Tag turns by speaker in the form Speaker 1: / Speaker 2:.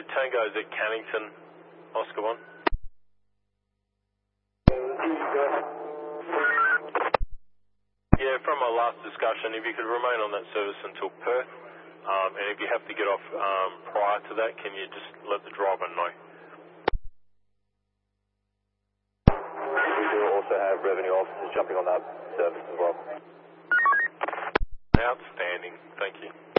Speaker 1: Tango's at Cannington, Oscar 1. Yeah, from our last discussion, if you could remain on that service until Perth, and if you have to get off prior to that, can you just let the driver know?
Speaker 2: We do also have revenue officers jumping on that service as well.
Speaker 1: Outstanding, thank you.